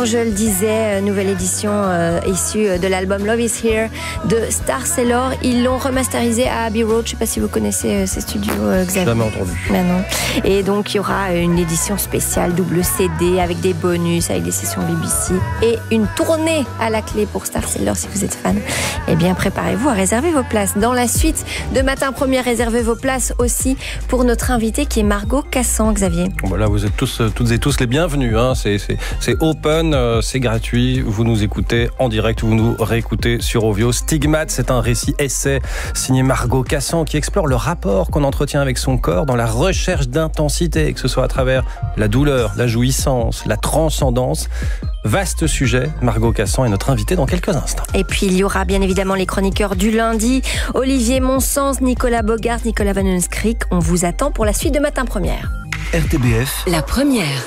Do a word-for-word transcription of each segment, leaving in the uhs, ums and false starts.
donc je le disais, nouvelle édition euh, issue de l'album Love is Here de Star Sailor. Ils l'ont remasterisé à Abbey Road. Je ne sais pas si vous connaissez euh, ces studios, euh, Xavier. Jamais entendu. Ben non. Et donc il y aura une édition spéciale double C D avec des bonus, avec des sessions B B C et une tournée à la clé pour Star Sailor. Si vous êtes fan, eh bien préparez-vous à réserver vos places. Dans la suite de Matin Première, réservez vos places aussi pour notre invitée qui est Margot Cassan, Xavier. Bon, là, vous êtes tous, toutes et tous les bienvenus. Hein. C'est, c'est, c'est open, euh, c'est gratuit. Vous nous écoutez en direct, vous nous réécoutez sur Ovio. Stigmate, c'est un récit-essai signé Margot Cassan qui explore le rapport qu'on entretient avec son corps dans la recherche d'intensité, que ce soit à travers la douleur, la jouissance, la transcendance. Vaste sujet. Margot Cassan est notre invitée dans quelques instants. Et puis il y aura bien évidemment les chroniqueurs du lundi, Olivier Monsens, Nicolas Bogart, Nicolas Van Hunskriek. On vous attend pour la suite de Matin Première. R T B F, la première.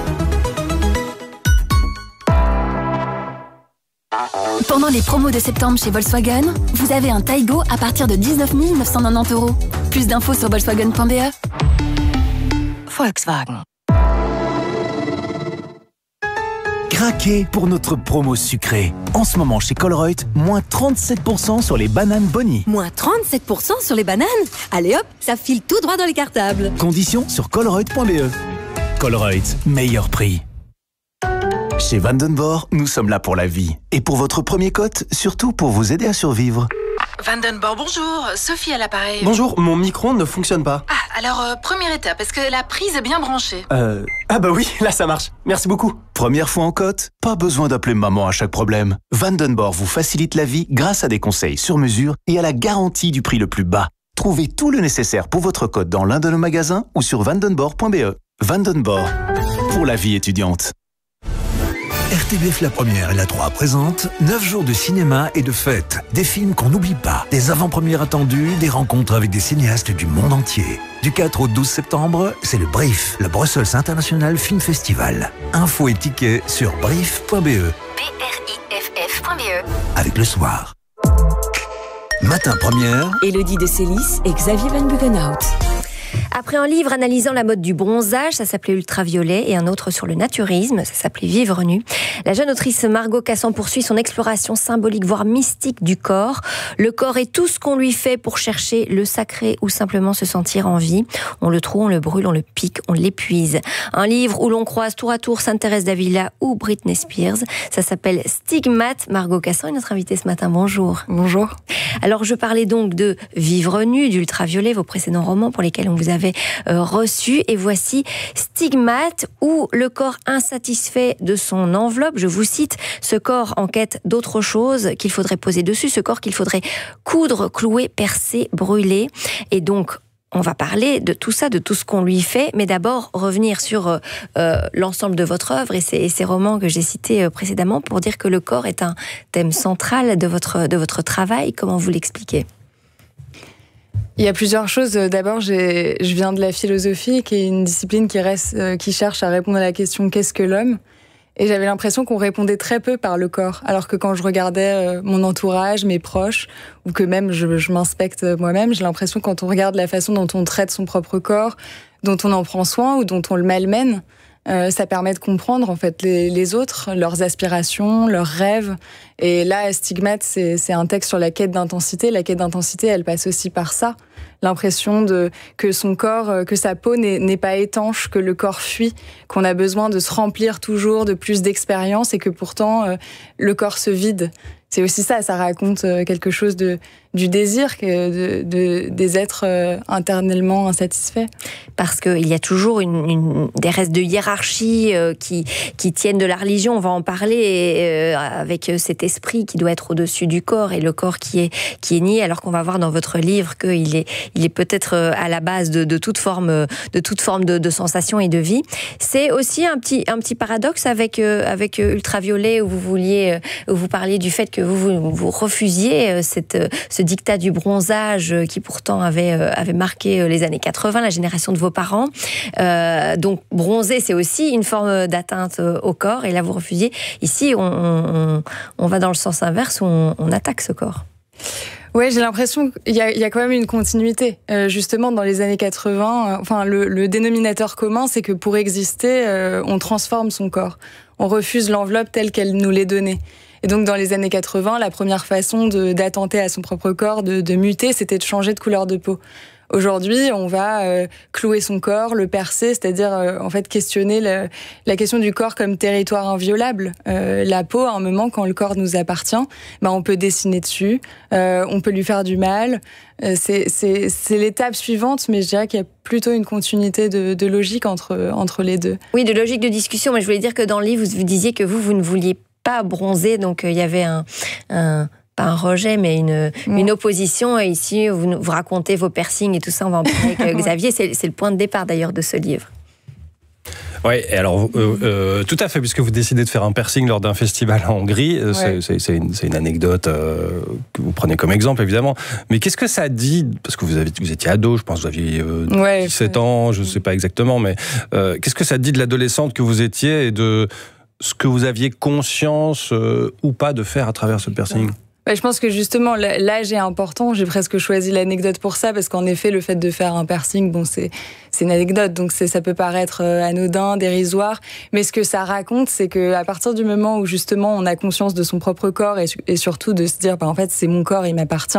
Pendant les promos de septembre chez Volkswagen, vous avez un Taigo à partir de dix-neuf mille neuf cent quatre-vingt-dix euros. Plus d'infos sur volkswagen point b e. Volkswagen. Craquez pour notre promo sucrée. En ce moment chez Colruyt, moins trente-sept pour cent sur les bananes Bonnie. Moins trente-sept pour cent sur les bananes? Allez hop, ça file tout droit dans les cartables. Conditions sur colruyt point b e. Colruyt, meilleur prix. Chez Vandenborg, nous sommes là pour la vie. Et pour votre premier cote, surtout pour vous aider à survivre. Vandenborg, bonjour. Sophie à l'appareil. Bonjour, mon micro-ondes ne fonctionne pas. Ah, alors, euh, première étape, est-ce que la prise est bien branchée? Euh... Ah bah oui, là ça marche. Merci beaucoup. Première fois en cote? Pas besoin d'appeler maman à chaque problème. Vandenborg vous facilite la vie grâce à des conseils sur mesure et à la garantie du prix le plus bas. Trouvez tout le nécessaire pour votre cote dans l'un de nos magasins ou sur vandenborg point b e. Vandenborg, pour la vie étudiante. R T B F La Première et La trois présentent neuf jours de cinéma et de fêtes. Des films qu'on n'oublie pas, des avant-premières attendues, des rencontres avec des cinéastes du monde entier. Du quatre au douze septembre, c'est le Brief, le Brussels International Film Festival. Infos et tickets sur brief point b e. B R I F F point b e. Avec le soir. Matin Première. Élodie de Célis et Xavier Van Bugenhout. Après un livre analysant la mode du bronzage, ça s'appelait Ultraviolet, et un autre sur le naturisme, ça s'appelait Vivre nu, la jeune autrice Margot Cassan poursuit son exploration symbolique, voire mystique du corps. Le corps est tout ce qu'on lui fait pour chercher le sacré ou simplement se sentir en vie. On le trouve, on le brûle, on le pique, on l'épuise. Un livre où l'on croise tour à tour Sainte-Thérèse d'Avila ou Britney Spears. Ça s'appelle Stigmate. Margot Cassan est notre invitée ce matin. Bonjour. Bonjour. Alors je parlais donc de Vivre nu, d'Ultraviolet, vos précédents romans pour lesquels on vous avait euh, reçu. Et voici Stigmate, où le corps insatisfait de son enveloppe, je vous cite, ce corps en quête d'autre chose qu'il faudrait poser dessus, ce corps qu'il faudrait coudre, clouer, percer, brûler. Et donc, on va parler de tout ça, de tout ce qu'on lui fait, mais d'abord revenir sur euh, l'ensemble de votre œuvre et ces, et ces romans que j'ai cités précédemment pour dire que le corps est un thème central de votre, de votre travail. Comment vous l'expliquez ? Il y a plusieurs choses. D'abord, j'ai, je viens de la philosophie, qui est une discipline qui, reste, qui cherche à répondre à la question « qu'est-ce que l'homme ?» Et j'avais l'impression qu'on répondait très peu par le corps. Alors que quand je regardais euh, mon entourage, mes proches, ou que même je, je m'inspecte moi-même, j'ai l'impression que quand on regarde la façon dont on traite son propre corps, dont on en prend soin ou dont on le malmène, euh, ça permet de comprendre en fait les, les autres, leurs aspirations, leurs rêves. Et là, Stigmate, c'est, c'est un texte sur la quête d'intensité. La quête d'intensité, elle passe aussi par ça. L'impression de, que son corps, que sa peau n'est, n'est pas étanche, que le corps fuit, qu'on a besoin de se remplir toujours de plus d'expérience et que pourtant euh, le corps se vide. C'est aussi ça, ça raconte quelque chose de, du désir de, de, des êtres euh, internellement insatisfaits. Parce qu'il y a toujours une, une, des restes de hiérarchie euh, qui, qui tiennent de la religion, on va en parler, euh, avec cet esprit qui doit être au-dessus du corps et le corps qui est, qui est nié, alors qu'on va voir dans votre livre qu'il est, il est peut-être à la base de, de toute forme, de, toute forme de, de sensation et de vie. C'est aussi un petit, un petit paradoxe avec, euh, avec Ultraviolet, où vous, vouliez, où vous parliez du fait que vous, vous, vous refusiez cette, ce dictat du bronzage qui pourtant avait, avait marqué les années quatre-vingt, la génération de vos parents. Euh, donc bronzer, c'est aussi une forme d'atteinte au corps, et là vous refusiez. Ici, on, on, on va dans le sens inverse, où on, on attaque ce corps. Ouais, j'ai l'impression qu'il y a, il y a quand même une continuité. Euh, justement, dans les années quatre-vingts, euh, enfin, le, le dénominateur commun, c'est que pour exister, euh, on transforme son corps. on refuse l'enveloppe telle qu'elle nous l'est donnée. Et donc, dans les années quatre-vingts, la première façon de, d'attenter à son propre corps, de, de muter, c'était de changer de couleur de peau. Aujourd'hui, on va euh, clouer son corps, le percer, c'est-à-dire euh, en fait questionner le, la question du corps comme territoire inviolable. Euh, la peau, à un moment, quand le corps nous appartient, ben on peut dessiner dessus, euh, on peut lui faire du mal. Euh, c'est, c'est, c'est l'étape suivante, mais je dirais qu'il y a plutôt une continuité de, de logique entre entre les deux. Oui, de logique de discussion. Mais je voulais dire que dans le livre, vous, vous disiez que vous, vous ne vouliez pas bronzer, donc il euh, y avait un, un pas un rejet, mais une, mmh. une opposition. Et ici, vous, vous racontez vos piercings et tout ça. On va en parler avec Xavier. C'est, c'est le point de départ, d'ailleurs, de ce livre. Oui, alors euh, euh, tout à fait, puisque vous décidez de faire un piercing lors d'un festival en Hongrie, ouais. c'est, c'est, c'est, une, c'est une anecdote euh, que vous prenez comme exemple, évidemment. Mais qu'est-ce que ça dit, parce que vous, avez, vous étiez ado, je pense que vous aviez euh, ouais, dix-sept ans, je ne sais pas exactement, mais euh, qu'est-ce que ça dit de l'adolescente que vous étiez et de ce que vous aviez conscience euh, ou pas de faire à travers ce piercing ? Bah, je pense que justement, l'âge est important. J'ai presque choisi l'anecdote pour ça, parce qu'en effet, le fait de faire un piercing, bon, c'est, c'est une anecdote, donc c'est, ça peut paraître anodin, dérisoire. Mais ce que ça raconte, c'est qu'à partir du moment où justement on a conscience de son propre corps et, et surtout de se dire, bah, en fait, c'est mon corps, il m'appartient,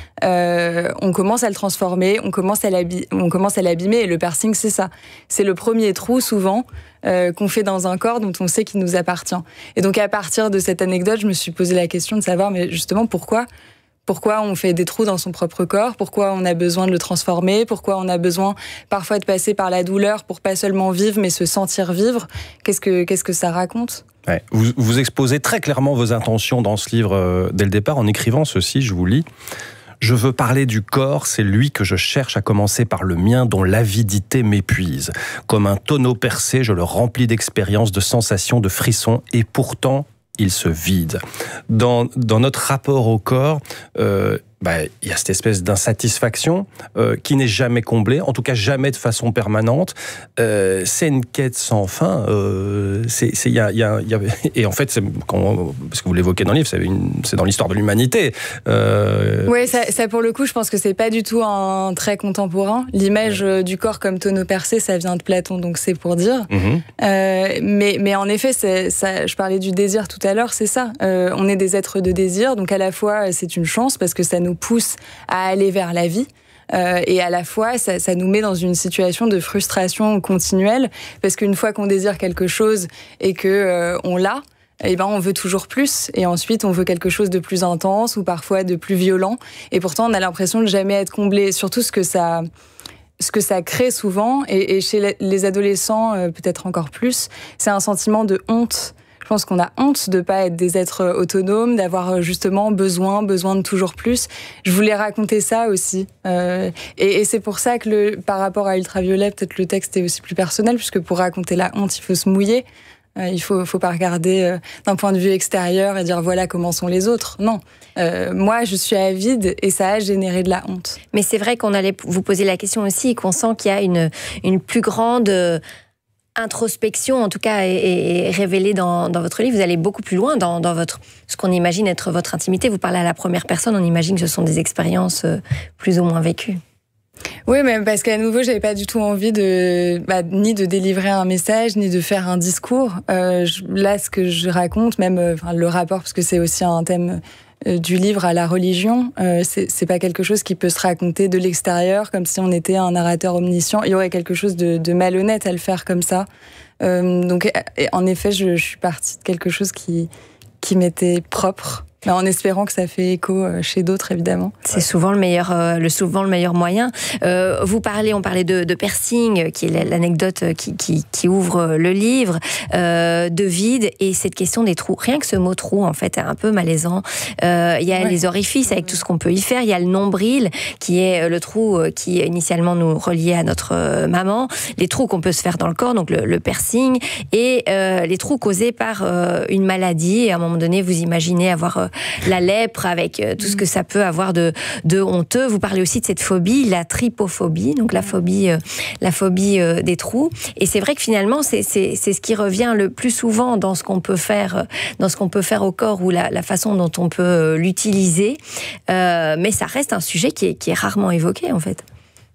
euh, on commence à le transformer, on commence à l'abîmer, on commence à l'abîmer. Et le piercing, c'est ça. C'est le premier trou, souvent, Euh, qu'on fait dans un corps dont on sait qu'il nous appartient. Et donc à partir de cette anecdote, je me suis posé la question de savoir, mais justement, pourquoi Pourquoi on fait des trous dans son propre corps ? Pourquoi on a besoin de le transformer ? Pourquoi on a besoin parfois de passer par la douleur pour pas seulement vivre, mais se sentir vivre ? Qu'est-ce que, qu'est-ce que ça raconte ? Ouais. Vous, vous exposez très clairement vos intentions dans ce livre euh, dès le départ, en écrivant ceci, je vous lis. Je veux parler du corps, c'est lui que je cherche, à commencer par le mien dont l'avidité m'épuise. Comme un tonneau percé, je le remplis d'expériences, de sensations, de frissons, et pourtant, il se vide. Dans, dans notre rapport au corps, euh, bah, il y a cette espèce d'insatisfaction euh, qui n'est jamais comblée, en tout cas jamais de façon permanente. Euh, c'est une quête sans fin. Euh, c'est, c'est, y a, y a, y a, et en fait, c'est, quand, parce que vous l'évoquez dans le livre, c'est, une, c'est dans l'histoire de l'humanité. Euh... Oui, ça, ça pour le coup, je pense que c'est pas du tout un trait contemporain. L'image ouais. du corps comme tonneau percé, ça vient de Platon, donc c'est pour dire. Mm-hmm. Euh, mais, mais en effet, c'est, ça, je parlais du désir tout à l'heure, c'est ça. Euh, on est des êtres de désir, donc à la fois, c'est une chance parce que ça nous pousse à aller vers la vie. Euh, et à la fois, ça, ça nous met dans une situation de frustration continuelle, parce qu'une fois qu'on désire quelque chose et que euh, on l'a, eh ben on veut toujours plus, et ensuite on veut quelque chose de plus intense ou parfois de plus violent. Et pourtant, on a l'impression de jamais être comblé. Surtout ce que ça, ce que ça crée souvent, et, et chez les adolescents euh, peut-être encore plus, c'est un sentiment de honte. Je pense qu'on a honte de pas être des êtres autonomes, d'avoir justement besoin, besoin de toujours plus. Je voulais raconter ça aussi. Euh, et, et c'est pour ça que le, par rapport à Ultraviolet, peut-être le texte est aussi plus personnel, puisque pour raconter la honte, il faut se mouiller. Euh, il faut, faut pas regarder euh, d'un point de vue extérieur et dire voilà comment sont les autres. Non. Euh, moi, je suis avide et ça a généré de la honte. Mais c'est vrai qu'on allait vous poser la question aussi et qu'on sent qu'il y a une, une plus grande euh, introspection, en tout cas, est, est révélée dans, dans votre livre. Vous allez beaucoup plus loin dans, dans votre, ce qu'on imagine être votre intimité. Vous parlez à la première personne, on imagine que ce sont des expériences euh, plus ou moins vécues. Oui, mais parce qu'à nouveau, j'avais pas du tout envie de, bah, ni de délivrer un message, ni de faire un discours. Euh, je, là, ce que je raconte, même euh, enfin, le rapport, parce que c'est aussi un thème euh, du livre à la religion, euh, c'est, c'est pas quelque chose qui peut se raconter de l'extérieur, comme si on était un narrateur omniscient. Il y aurait quelque chose de, de malhonnête à le faire comme ça. Euh, donc, en effet, je, je suis partie de quelque chose qui, qui m'était propre. Mais en espérant que ça fait écho chez d'autres, évidemment. C'est souvent le meilleur, euh, le souvent le meilleur moyen. Euh, vous parlez, on parlait de, de piercing, qui est l'anecdote qui, qui, qui ouvre le livre, euh, de vide, et cette question des trous. Rien que ce mot trou, en fait, est un peu malaisant. Euh, il y a ouais. les orifices avec tout ce qu'on peut y faire. Il y a le nombril, qui est le trou qui initialement nous reliait à notre maman. Les trous qu'on peut se faire dans le corps, donc le, le piercing, et euh, les trous causés par euh, une maladie. Et à un moment donné, vous imaginez avoir euh, la lèpre avec tout ce que ça peut avoir de, de honteux. Vous parlez aussi de cette phobie, la trypophobie, donc la phobie, euh, la phobie euh, des trous. Et c'est vrai que finalement, c'est, c'est, c'est ce qui revient le plus souvent dans ce qu'on peut faire, dans ce qu'on peut faire au corps ou la, la façon dont on peut l'utiliser. Euh, mais ça reste un sujet qui est, qui est rarement évoqué, en fait.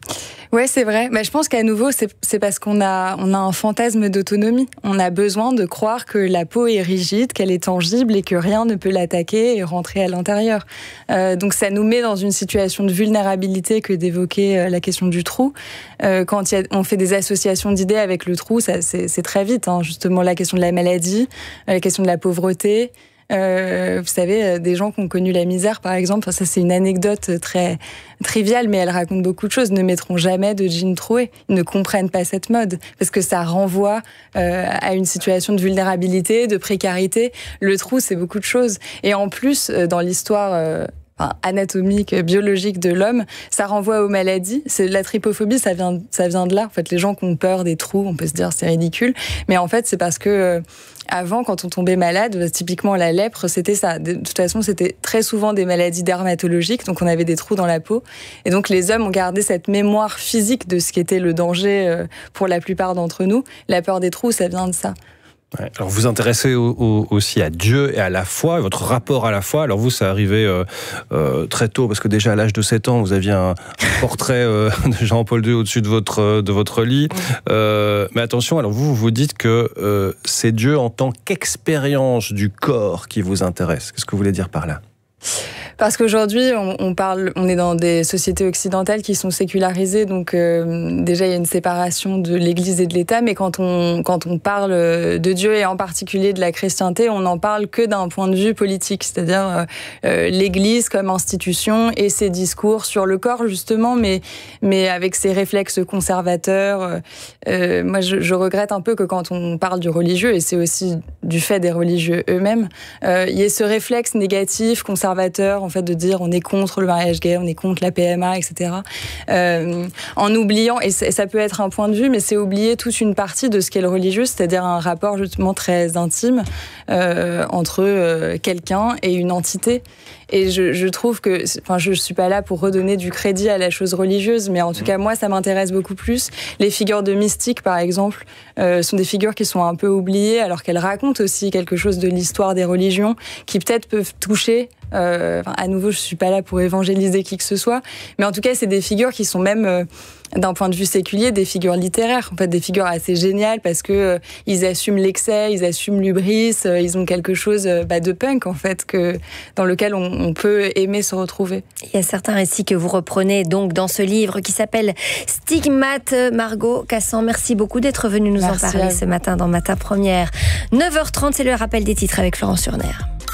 Ouais, c'est vrai. Mais je pense qu'à nouveau, c'est, c'est parce qu'on a, on a un fantasme d'autonomie. On a besoin de croire que la peau est rigide, qu'elle est tangible et que rien ne peut l'attaquer et rentrer à l'intérieur. Euh, donc ça nous met dans une situation de vulnérabilité que d'évoquer euh, la question du trou. Euh, quand y a, on fait des associations d'idées avec le trou, ça, c'est, c'est très vite. Hein. Justement, la question de la maladie, la question de la pauvreté. Euh, vous savez, des gens qui ont connu la misère, par exemple, ça c'est une anecdote très triviale, mais elle raconte beaucoup de choses, ne mettront jamais de jeans troués. Ils ne comprennent pas cette mode, parce que ça renvoie euh, à une situation de vulnérabilité, de précarité. Le trou, c'est beaucoup de choses. Et en plus, dans l'histoire... Euh, Enfin, anatomique, biologique de l'homme, ça renvoie aux maladies. C'est la trypophobie, ça vient, ça vient de là. En fait, les gens qui ont peur des trous, on peut se dire c'est ridicule, mais en fait, c'est parce que euh, avant, quand on tombait malade, typiquement la lèpre, c'était ça. De toute façon, c'était très souvent des maladies dermatologiques, donc on avait des trous dans la peau. Et donc les hommes ont gardé cette mémoire physique de ce qui était le danger euh, pour la plupart d'entre nous. La peur des trous, ça vient de ça. Ouais, alors vous vous intéressez au, au, aussi à Dieu et à la foi, votre rapport à la foi. Alors vous, ça arrivé euh, euh, très tôt, parce que déjà à l'âge de sept ans, vous aviez un, un portrait euh, de Jean-Paul deux au-dessus de votre, de votre lit. Euh, mais attention, alors vous, vous dites que euh, c'est Dieu en tant qu'expérience du corps qui vous intéresse. Qu'est-ce que vous voulez dire par là ? Parce qu'aujourd'hui, on, on parle, on est dans des sociétés occidentales qui sont sécularisées, donc euh, déjà il y a une séparation de l'Église et de l'État, mais quand on quand on parle de Dieu et en particulier de la chrétienté, on n'en parle que d'un point de vue politique, c'est-à-dire euh, l'Église comme institution et ses discours sur le corps justement, mais mais avec ses réflexes conservateurs. Euh, moi, je, je regrette un peu que quand on parle du religieux, et c'est aussi du fait des religieux eux-mêmes, euh, il y ait ce réflexe négatif, conservateur, en fait, de dire on est contre le mariage gay, on est contre la P M A, et cetera. Euh, en oubliant, et ça peut être un point de vue, mais c'est oublier toute une partie de ce qu'est le religieux, c'est-à-dire un rapport justement très intime euh, entre euh, quelqu'un et une entité. Et je, je trouve que, enfin, je suis pas là pour redonner du crédit à la chose religieuse, mais en tout cas, moi, ça m'intéresse beaucoup plus. Les figures de mystiques, par exemple, euh, sont des figures qui sont un peu oubliées, alors qu'elles racontent aussi quelque chose de l'histoire des religions, qui peut-être peuvent toucher. Euh, enfin, à nouveau, je suis pas là pour évangéliser qui que ce soit, mais en tout cas, c'est des figures qui sont même, euh, d'un point de vue séculier, des figures littéraires, en fait, des figures assez géniales parce que euh, ils assument l'excès, ils assument l'hubris, euh, ils ont quelque chose euh, bah, de punk en fait, que dans lequel on, on peut aimer se retrouver. Il y a certains récits que vous reprenez donc dans ce livre qui s'appelle Stigmate. Margot Cassan, merci beaucoup d'être venue nous merci en parler ce matin dans Matin Première. neuf heures trente, c'est le rappel des titres avec Florence Surner.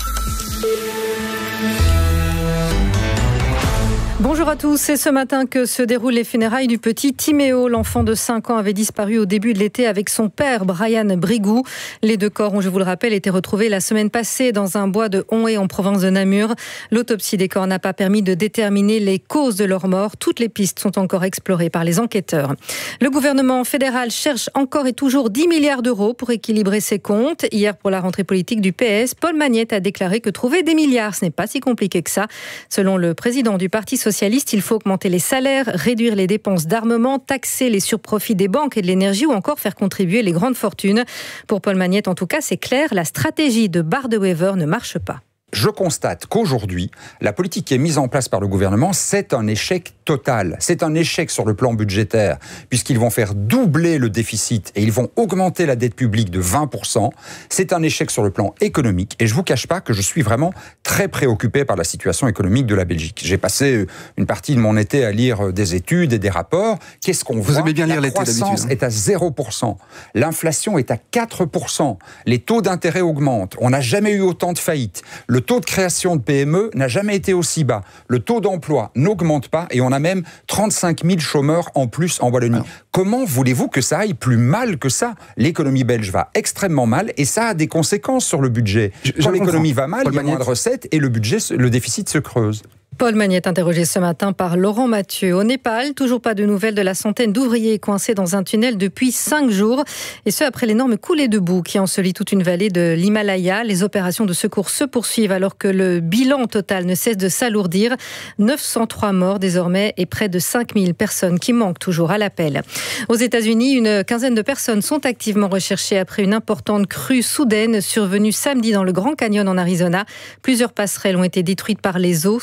Bonjour à tous, c'est ce matin que se déroulent les funérailles du petit Timéo. L'enfant de cinq ans avait disparu au début de l'été avec son père, Brian Brigou. Les deux corps ont, je vous le rappelle, été retrouvés la semaine passée dans un bois de Onhé en province de Namur. L'autopsie des corps n'a pas permis de déterminer les causes de leur mort. Toutes les pistes sont encore explorées par les enquêteurs. Le gouvernement fédéral cherche encore et toujours dix milliards d'euros pour équilibrer ses comptes. Hier, pour la rentrée politique du P S, Paul Magnette a déclaré que trouver des milliards, ce n'est pas si compliqué que ça. Selon le président du Parti socialiste, il faut augmenter les salaires, réduire les dépenses d'armement, taxer les surprofits des banques et de l'énergie ou encore faire contribuer les grandes fortunes. Pour Paul Magnette, en tout cas, c'est clair, la stratégie de Barre de Wever ne marche pas. Je constate qu'aujourd'hui, la politique qui est mise en place par le gouvernement, c'est un échec total. C'est un échec sur le plan budgétaire, puisqu'ils vont faire doubler le déficit et ils vont augmenter la dette publique de vingt pour cent. C'est un échec sur le plan économique. Et je ne vous cache pas que je suis vraiment très préoccupé par la situation économique de la Belgique. J'ai passé une partie de mon été à lire des études et des rapports. Qu'est-ce qu'on voit ? Vous aimez bien lire l'été d'habitude. La croissance est à zéro pour cent. L'inflation est à quatre pour cent. Les taux d'intérêt augmentent. On n'a jamais eu autant de faillites. Le Le taux de création de P M E n'a jamais été aussi bas. Le taux d'emploi n'augmente pas et on a même trente-cinq mille chômeurs en plus en Wallonie. Alors, comment voulez-vous que ça aille plus mal que ça ? L'économie belge va extrêmement mal et ça a des conséquences sur le budget. Je, Quand je l'économie va mal, Paul il y a moins de recettes et le budget, le déficit se creuse. Paul Magnette, interrogé ce matin par Laurent Mathieu. Au Népal, toujours pas de nouvelles de la centaine d'ouvriers coincés dans un tunnel depuis cinq jours. Et ce, après l'énorme coulée de boue qui ensevelit toute une vallée de l'Himalaya. Les opérations de secours se poursuivent alors que le bilan total ne cesse de s'alourdir. neuf cent trois morts désormais et près de cinq mille personnes qui manquent toujours à l'appel. Aux États-Unis, une quinzaine de personnes sont activement recherchées après une importante crue soudaine survenue samedi dans le Grand Canyon en Arizona. Plusieurs passerelles ont été détruites par les eaux. soixante-deux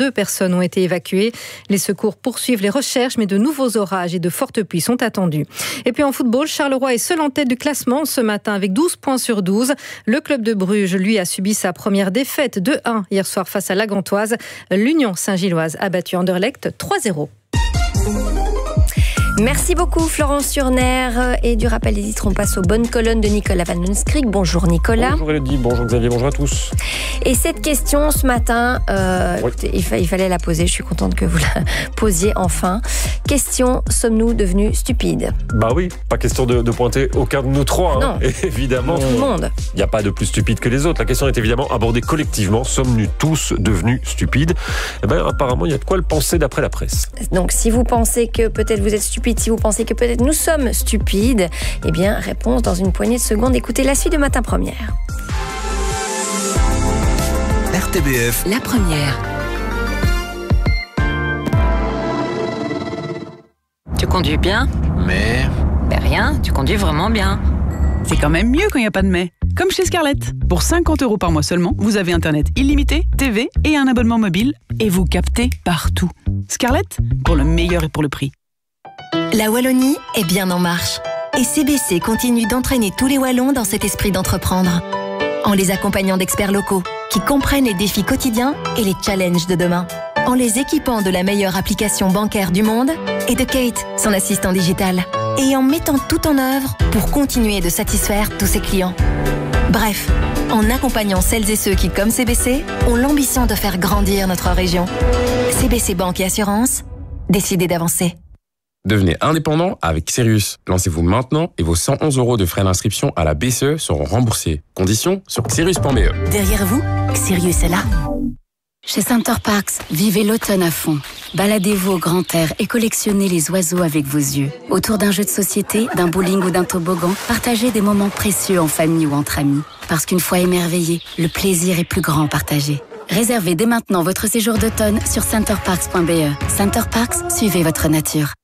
Deux personnes ont été évacuées. Les secours poursuivent les recherches, mais de nouveaux orages et de fortes pluies sont attendus. Et puis en football, Charleroi est seul en tête du classement ce matin avec douze points sur douze. Le club de Bruges, lui, a subi sa première défaite deux un hier soir face à la Gantoise. L'Union Saint-Gilloise a battu Anderlecht trois zéro. Merci beaucoup Florence Surner. Et du rappel des titres, on passe aux bonnes colonnes de Nicolas Van Lonscrick. Bonjour Nicolas. Bonjour Elodie, bonjour Xavier, bonjour à tous. Et cette question ce matin, euh, oui. écoutez, il, fa- il fallait la poser, je suis contente que vous la posiez enfin. Question, sommes-nous devenus stupides ? Bah oui, pas question de, de pointer aucun de nous trois. Non. Hein. Et évidemment, tout le monde. Il n'y a pas de plus stupide que les autres. La question est évidemment abordée collectivement. Sommes-nous tous devenus stupides ? Eh bien apparemment, il y a de quoi le penser d'après la presse. Donc si vous pensez que peut-être vous êtes stupide, si vous pensez que peut-être nous sommes stupides, eh bien réponse dans une poignée de secondes. Écoutez la suite de Matin Première. R T B F, La première. Tu conduis bien ? Mais... Ben rien, tu conduis vraiment bien. C'est quand même mieux quand il n'y a pas de mais. Comme chez Scarlett. Pour cinquante euros par mois seulement, vous avez Internet illimité, T V et un abonnement mobile. Et vous captez partout. Scarlett, pour le meilleur et pour le prix. La Wallonie est bien en marche. Et C B C continue d'entraîner tous les Wallons dans cet esprit d'entreprendre. En les accompagnant d'experts locaux qui comprennent les défis quotidiens et les challenges de demain. En les équipant de la meilleure application bancaire du monde et de Kate, son assistant digital. Et en mettant tout en œuvre pour continuer de satisfaire tous ses clients. Bref, en accompagnant celles et ceux qui, comme C B C, ont l'ambition de faire grandir notre région. C B C Banque et Assurance, décidez d'avancer. Devenez indépendant avec Sirius. Lancez-vous maintenant et vos cent onze euros de frais d'inscription à la B C E seront remboursés. Conditions sur sirius point b e. Derrière vous, Sirius est là. Chez Center Parcs, vivez l'automne à fond. Baladez-vous au grand air et collectionnez les oiseaux avec vos yeux. Autour d'un jeu de société, d'un bowling ou d'un toboggan, partagez des moments précieux en famille ou entre amis. Parce qu'une fois émerveillé, le plaisir est plus grand partagé. Réservez dès maintenant votre séjour d'automne sur center parks point b e. Center Parcs, suivez votre nature.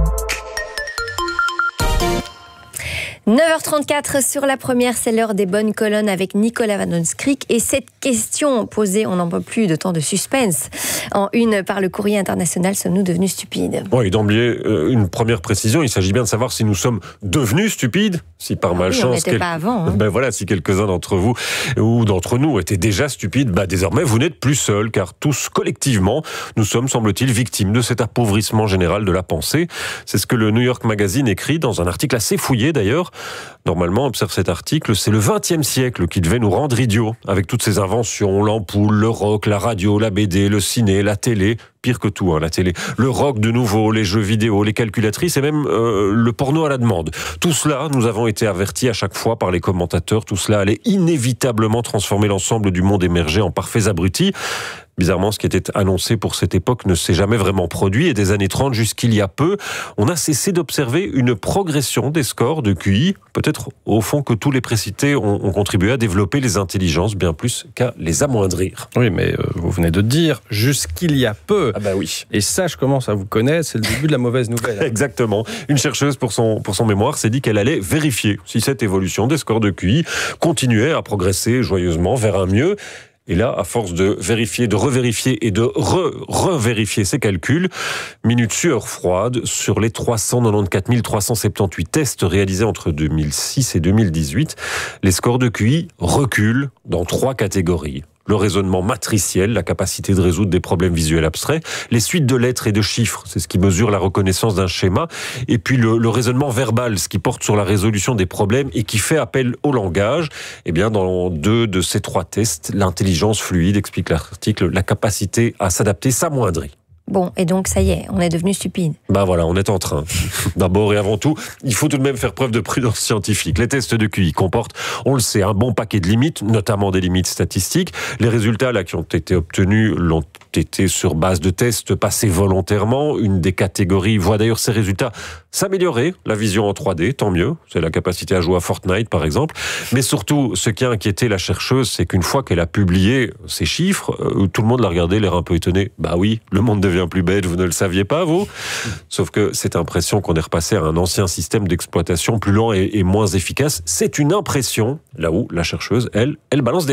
neuf heures trente-quatre sur la première, c'est l'heure des bonnes colonnes avec Nicolas Van Lonscrick. Et cette question posée, on n'en peut plus de temps de suspense, en une par le Courrier international, sommes-nous devenus stupides ? Bon, et d'emblée, euh, une première précision, il s'agit bien de savoir si nous sommes devenus stupides, si par malchance... Oui, on n'était quel... pas avant. Hein. Ben voilà, si quelques-uns d'entre vous ou d'entre nous étaient déjà stupides, bah désormais vous n'êtes plus seuls, car tous collectivement, nous sommes, semble-t-il, victimes de cet appauvrissement général de la pensée. C'est ce que le New York Magazine écrit dans un article assez fouillé d'ailleurs. Normalement, observe cet article, c'est le vingtième siècle qui devait nous rendre idiots, avec toutes ces inventions, l'ampoule, le rock, la radio, la B D, le ciné, la télé, pire que tout, hein, la télé, le rock de nouveau, les jeux vidéo, les calculatrices et même euh, le porno à la demande. Tout cela, nous avons été avertis à chaque fois par les commentateurs, tout cela allait inévitablement transformer l'ensemble du monde émergé en parfaits abrutis. Bizarrement, ce qui était annoncé pour cette époque ne s'est jamais vraiment produit et des années trente jusqu'il y a peu, on a cessé d'observer une progression des scores de Q I. Peut-être au fond que tous les précités ont, ont contribué à développer les intelligences bien plus qu'à les amoindrir. Oui, mais euh, vous venez de dire jusqu'il y a peu. Ah bah oui. Et ça, je commence à vous connaître, c'est le début de la mauvaise nouvelle. Exactement. Une chercheuse pour son, pour son mémoire s'est dit qu'elle allait vérifier si cette évolution des scores de Q I continuait à progresser joyeusement vers un mieux. Et là, à force de vérifier, de revérifier et de re-revérifier ses calculs, minute sueur froide, sur les trois cent quatre-vingt-quatorze mille trois cent soixante-dix-huit tests réalisés entre deux mille six et deux mille dix-huit, les scores de Q I reculent dans trois catégories. Le raisonnement matriciel, la capacité de résoudre des problèmes visuels abstraits, les suites de lettres et de chiffres, c'est ce qui mesure la reconnaissance d'un schéma, et puis le, le raisonnement verbal, ce qui porte sur la résolution des problèmes et qui fait appel au langage. Eh bien, dans deux de ces trois tests, l'intelligence fluide, explique l'article, la capacité à s'adapter s'amoindrit. Bon, et donc ça y est, on est devenu stupide. Ben voilà, on est en train. D'abord et avant tout, il faut tout de même faire preuve de prudence scientifique. Les tests de Q I comportent, on le sait, un bon paquet de limites, notamment des limites statistiques. Les résultats là qui ont été obtenus l'ont été sur base de tests passés volontairement. Une des catégories voit d'ailleurs ces résultats s'améliorer. La vision en trois D, tant mieux. C'est la capacité à jouer à Fortnite, par exemple. Mais surtout, ce qui a inquiété la chercheuse, c'est qu'une fois qu'elle a publié ces chiffres, euh, tout le monde l'a regardé, l'air un peu étonné. Bah oui, le monde devient plus bête, vous ne le saviez pas, vous ? Sauf que cette impression qu'on est repassé à un ancien système d'exploitation plus lent et, et moins efficace, c'est une impression, là où la chercheuse, elle, elle balance des faits.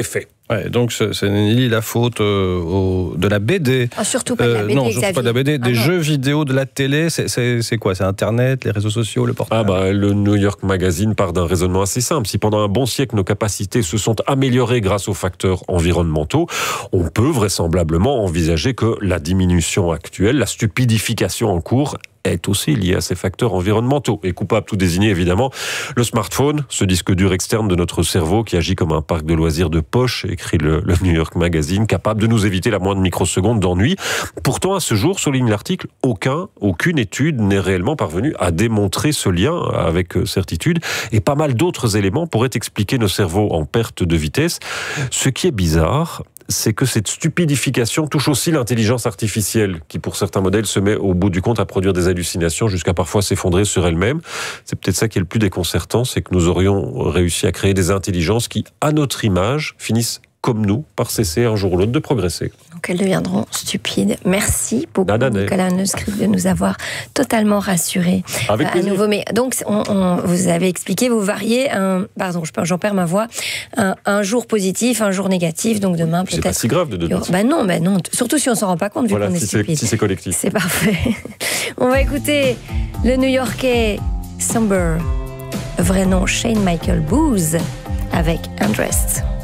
Ouais, donc ce, ce n'est ni la faute euh, au, de la B D. Ah, surtout pas de la B D. Euh, non, surtout pas de la B D. Des ah, jeux vidéo, de la télé, c'est, c'est, c'est quoi? C'est Internet, les réseaux sociaux, le portable? Ah bah, le New York Magazine part d'un raisonnement assez simple. Si pendant un bon siècle, nos capacités se sont améliorées grâce aux facteurs environnementaux, on peut vraisemblablement envisager que la diminution actuelle, la stupidification en cours, est aussi lié à ces facteurs environnementaux. Et coupable tout désigné, évidemment, le smartphone, ce disque dur externe de notre cerveau qui agit comme un parc de loisirs de poche, écrit le, le New York Magazine, capable de nous éviter la moindre microseconde d'ennui. Pourtant, à ce jour, souligne l'article, aucun, aucune étude n'est réellement parvenue à démontrer ce lien avec certitude. Et pas mal d'autres éléments pourraient expliquer nos cerveaux en perte de vitesse. Ce qui est bizarre, c'est que cette stupidification touche aussi l'intelligence artificielle, qui pour certains modèles se met au bout du compte à produire des hallucinations jusqu'à parfois s'effondrer sur elle-même. C'est peut-être ça qui est le plus déconcertant, c'est que nous aurions réussi à créer des intelligences qui, à notre image, finissent comme nous, par cesser un jour ou l'autre de progresser. Donc elles deviendront stupides. Merci beaucoup, Nicolas Neuskrig, de nous avoir totalement rassurés. Avec à nouveau. Mais donc, on, on, vous avez expliqué, vous variez un, pardon, j'en perds ma voix, un, un jour positif, un jour négatif. Donc demain, peut-être. C'est pas si grave de donner. Bah non, bah non. Surtout si on s'en rend pas compte, vu voilà, qu'on est si stupide. C'est, si c'est collectif. C'est parfait. On va écouter le New-Yorkais Somber, vrai nom Shane Michael Booth, avec Undressed.